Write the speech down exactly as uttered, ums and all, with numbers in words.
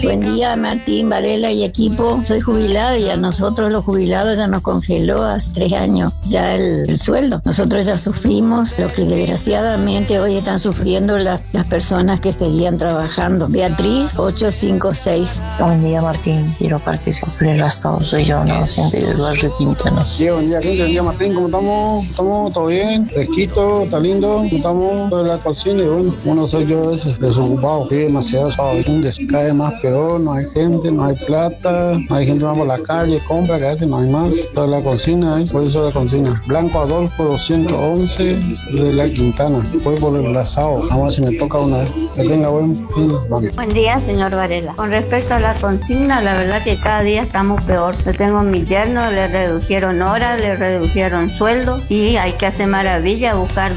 Buen día, Martín, Varela y equipo. Soy jubilada y a nosotros los jubilados ya nos congeló hace tres años ya el, el sueldo. Nosotros ya sufrimos lo que desgraciadamente hoy están sufriendo las, las personas que seguían trabajando. Beatriz, ocho cinco seis. Buen día, Martín. Quiero participar en el asado. Soy yo, no docente del barrio Quintana. Sí, buen día, gente. Buen día, Martín. ¿Cómo estamos? ¿Estamos todo bien? Fresquito, está lindo. Estamos en la cocina y bueno, uno soy yo a veces desocupado. Sí, demasiado. Un descae más peor, no hay gente, no hay plata, no hay gente más por la calle, compra, que a veces no hay más. Toda la cocina, ¿eh? Por eso la cocina. Blanco Adolfo doscientos once de la Quintana. Voy por el asado. Vamos a ver si me toca una vez. Que tenga buen fin. Vamos. Buen día, señor Varela. Con respecto a la consigna, la verdad que cada día estamos peor. Yo tengo mi yerno, le redujeron horas, le redujeron sueldo y hay que hacer maravilla, buscar